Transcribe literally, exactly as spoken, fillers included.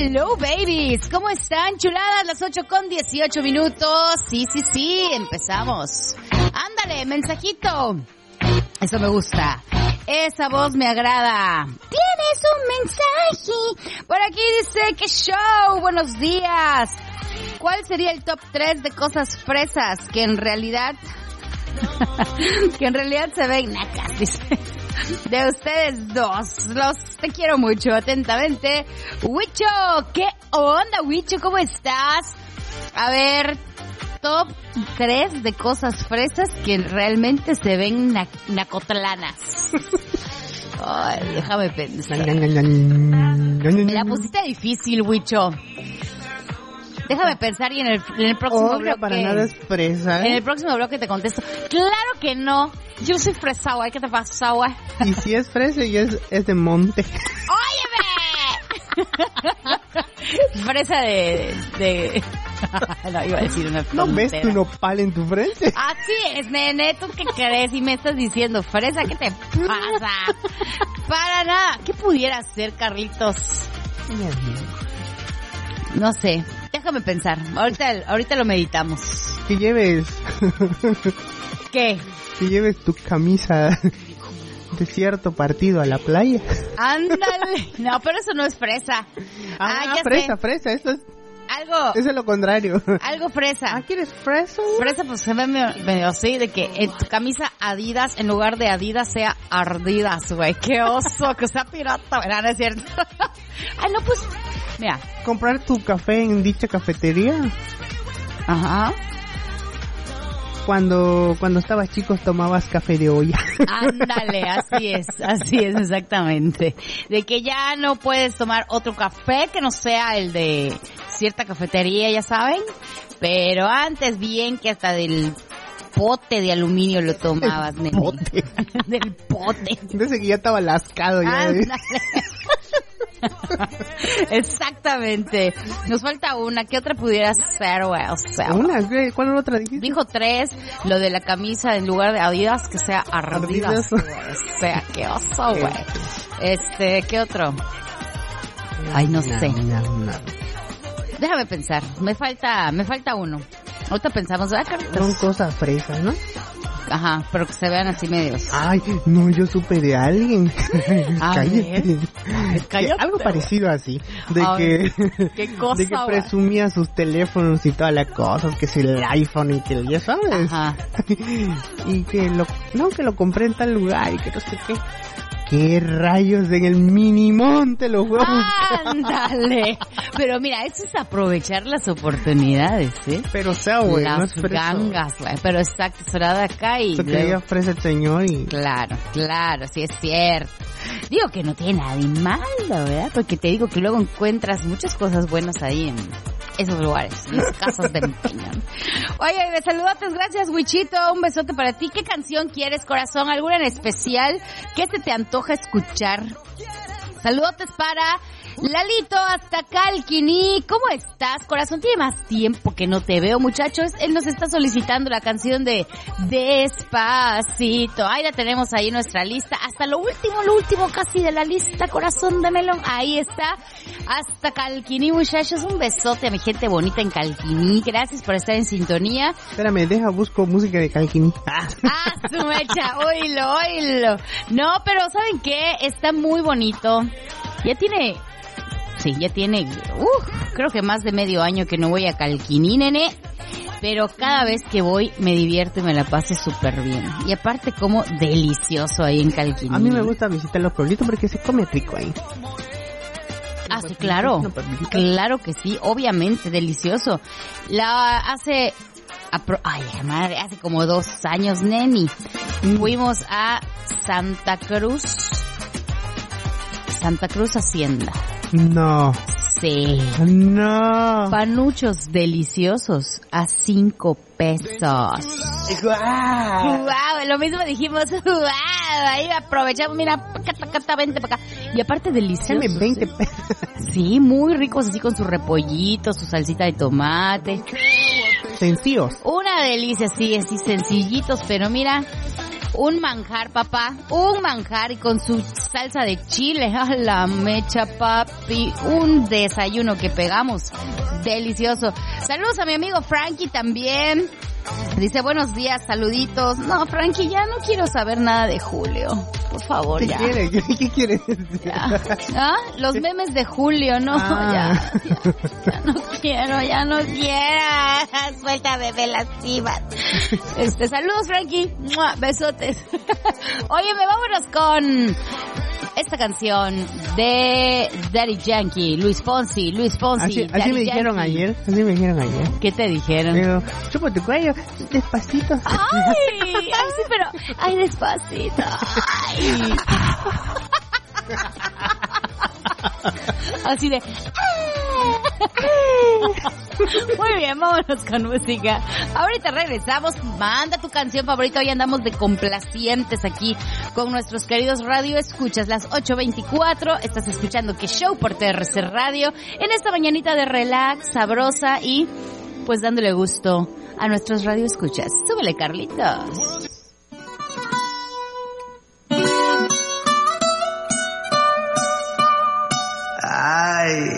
Hello, babies. ¿Cómo están, chuladas? Las ocho con dieciocho minutos. Sí, sí, sí. Empezamos. Ándale, mensajito. Eso me gusta. Esa voz me agrada. Tienes un mensaje. Por aquí dice que show. Buenos días. ¿Cuál sería el top tres de cosas fresas que en realidad... que en realidad se ven nacas, dice? De ustedes dos. Los te quiero mucho. Atentamente, Huicho. ¿Qué onda, Huicho? ¿Cómo estás? A ver, top tres de cosas fresas que realmente se ven na- nacotlanas. Ay, déjame pensar. Me la pusiste difícil, Huicho. Déjame pensar y en el, en el próximo Oiga, bloque... para nada es fresa, ¿eh? En el próximo bloque te contesto. ¡Claro que no! Yo soy fresa, güey. ¿Qué te pasa, güey? Y si es fresa y es, es de monte. ¡Óyeme! Fresa de... de... no, iba a decir una ¿No ves tontera. tu nopal en tu frente? Así es, nene. ¿Tú qué crees? Y me estás diciendo fresa. ¿Qué te pasa? Para nada. ¿Qué pudiera ser, Carlitos? No sé. Déjame pensar. Ahorita, ahorita lo meditamos. Que lleves... ¿Qué? que lleves tu camisa de cierto partido a la playa. Ándale. No, pero eso no es fresa. Ah, Ah, ya fresa, sé. fresa. Esto es, Algo, eso es lo contrario. algo fresa. Ah, ¿quieres fresa? Fresa, pues se ve medio, medio así, de que en tu camisa Adidas, en lugar de Adidas, sea Ardidas, güey. Qué oso, que sea pirata, ¿verdad? No es cierto. Ay, no, pues, mira. Comprar tu café en dicha cafetería. Ajá. Cuando cuando estabas chico tomabas café de olla. Ándale, así es, así es, exactamente. De que ya no puedes tomar otro café que no sea el de cierta cafetería, ya saben. Pero antes bien que hasta del pote de aluminio lo tomabas, El nene. pote. Del pote. Desde que ya estaba lascado ya. ¿eh? Ándale. Exactamente. Nos falta una. ¿Qué otra pudiera ser, güey? O sea, Una, ¿qué? ¿Cuál otra dijiste? dijo tres, lo de la camisa en lugar de Adidas que sea Ardidas. Ardidas. güey. O sea, qué oso, güey. Este, ¿qué otro? Ay, no sé. No, no. Déjame pensar. Me falta, me falta uno. Ahorita pensamos, ¿verdad, Son Carlitos? cosas fresas, ¿no? Ajá, pero que se vean así medios. Ay, no, yo supe de alguien. A Cállate. ver. Cállate. Algo parecido así. De A que, ver, ¿qué cosa, de que güey? presumía sus teléfonos y todas las cosas, que si el iPhone y que el, ya sabes. Ajá. Y que lo, no, que lo compré en tal lugar y que no sé qué. ¿Qué rayos en el Minimonte lo voy a buscar? Ándale. Pero mira, eso es aprovechar las oportunidades, ¿eh? Pero o sea, güey, no Las es fresa. gangas, güey. Pero exacto, será de acá y Se creía luego... fresa el señor y... Claro, claro, sí es cierto. Digo que no tiene nada de malo, ¿verdad? Porque te digo que luego encuentras muchas cosas buenas ahí en esos lugares, en esas casas de empeño. Oye, me saludates, gracias, Wichito, un besote para ti. ¿Qué canción quieres, corazón? ¿Alguna en especial? ¿Qué se te antoja escuchar? Saludotes para Lalito hasta Calquiní. ¿Cómo estás, corazón? Tiene más tiempo que no te veo, muchachos. Él nos está solicitando la canción de Despacito. Ahí la tenemos ahí en nuestra lista. Hasta lo último, lo último casi de la lista, corazón de melón. Ahí está. Hasta Calquiní, muchachos. Un besote a mi gente bonita en Calquiní. Gracias por estar en sintonía. Espérame, deja, busco música de Calquiní. Ah, su mecha, oílo, oílo. No, pero ¿saben qué? Está muy bonito. Ya tiene, sí, ya tiene, uh, creo que más de medio año que no voy a Calquiní, nene. Pero cada vez que voy me divierto y me la paso súper bien. Y aparte como delicioso ahí en Calquiní. A mí me gusta visitar los pueblitos porque se come rico ahí. Ah, sí, claro. Claro que sí, obviamente, delicioso. La hace... Apro- Ay, madre, hace como dos años, neni. Fuimos a Santa Cruz. Santa Cruz Hacienda. No. Sí. No. Panuchos deliciosos a cinco pesos. ¡Guau! Wow, lo mismo dijimos. Wow, ahí aprovechamos, mira, cata, cata, vente para acá. Y aparte deliciosos. Dame veinte ¿eh? pesos. Sí, muy ricos así con su repollito, su salsita de tomate. Sencillos. Una delicia, sí, así sencillitos, pero mira, Un manjar, papá, un manjar y con su salsa de chile, a la mecha, papi, un desayuno que pegamos, delicioso. Saludos a mi amigo Frankie también. Dice, buenos días, saluditos. No, Frankie, ya no quiero saber nada de Julio. Por favor, ¿Qué ya. quiere? ¿Qué, qué quieres? Ya. ¿Ah? Los memes de Julio, no, Ah. ya, ya. Ya no quiero, ya no quiero. Suéltame, me lastimas. Este, saludos, Frankie. ¡Mua! Besotes. Óyeme, vámonos con esta canción de Daddy Yankee, Luis Fonsi, Luis Fonsi. Así, así Daddy me dijeron Yankee. ayer, así me dijeron ayer. ¿Qué te dijeron? Pero, chupa tu cuello, despacito. Ay, ay, sí, pero, ay, despacito. Ay. Así de. Muy bien, vámonos con música. Ahorita regresamos. Manda tu canción favorita. Hoy andamos de complacientes aquí con nuestros queridos radio escuchas. Las ocho veinticuatro. Estás escuchando Que Show por T R C Radio. En esta mañanita de relax, sabrosa y pues dándole gusto a nuestros radio escuchas. Súbele, Carlitos. Ay,